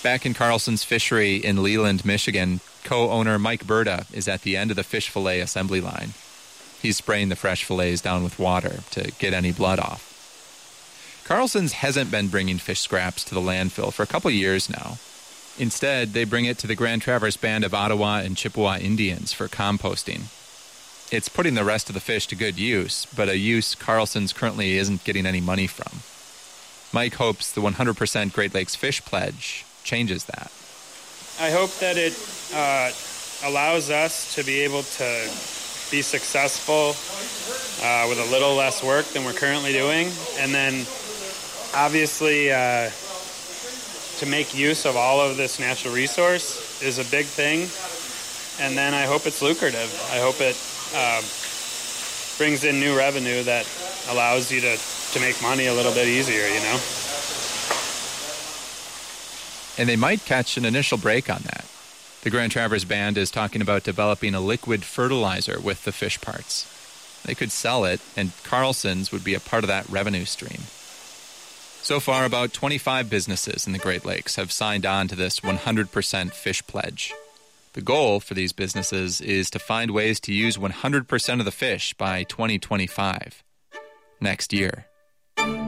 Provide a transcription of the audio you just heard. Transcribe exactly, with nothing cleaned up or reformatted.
Back in Carlson's Fishery in Leland, Michigan, co-owner Mike Burda is at the end of the fish fillet assembly line. He's spraying the fresh fillets down with water to get any blood off. Carlson's hasn't been bringing fish scraps to the landfill for a couple years now. Instead, they bring it to the Grand Traverse Band of Ottawa and Chippewa Indians for composting. It's putting the rest of the fish to good use, but a use Carlson's currently isn't getting any money from. Mike hopes the one hundred percent Great Lakes Fish Pledge changes that. I hope that it uh, allows us to be able to be successful uh, with a little less work than we're currently doing, and then obviously uh, to make use of all of this natural resource is a big thing, and then I hope it's lucrative. I hope it uh, brings in new revenue that allows you to, to make money a little bit easier, you know? And they might catch an initial break on that. The Grand Traverse Band is talking about developing a liquid fertilizer with the fish parts. They could sell it, and Carlson's would be a part of that revenue stream. So far, about twenty-five businesses in the Great Lakes have signed on to this one hundred percent fish pledge. The goal for these businesses is to find ways to use one hundred percent of the fish by twenty twenty-five, next year.